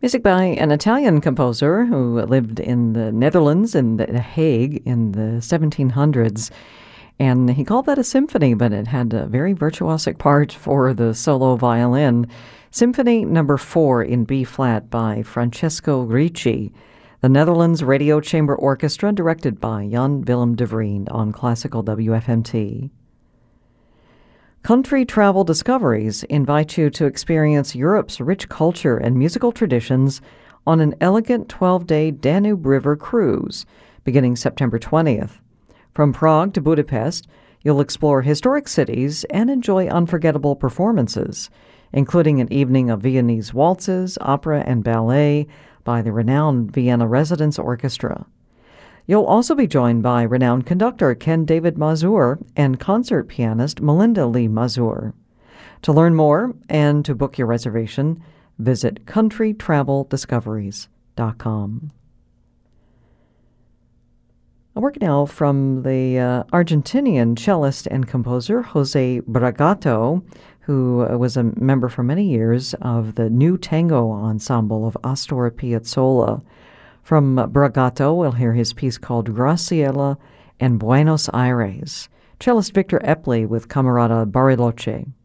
Music by an Italian composer who lived in the Netherlands, in The Hague, in the 1700s. And he called that a symphony, but it had a very virtuosic part for the solo violin. Symphony No. 4 in B-flat by Francesco Ricci, the Netherlands Radio Chamber Orchestra, directed by Jan Willem de Vriend on Classical WFMT. Country Travel Discoveries invite you to experience Europe's rich culture and musical traditions on an elegant 12-day Danube River cruise, beginning September 20th. From Prague to Budapest, you'll explore historic cities and enjoy unforgettable performances, including an evening of Viennese waltzes, opera, and ballet by the renowned Vienna Residence Orchestra. You'll also be joined by renowned conductor Ken David Mazur and concert pianist Melinda Lee Mazur. To learn more and to book your reservation, visit countrytraveldiscoveries.com. A work now from the Argentinian cellist and composer Jose Bragato, who was a member for many years of the New Tango Ensemble of Astor Piazzolla. From Bragato, we'll hear his piece called Graciela and Buenos Aires. Cellist Victor Epley with Camerata Bariloche.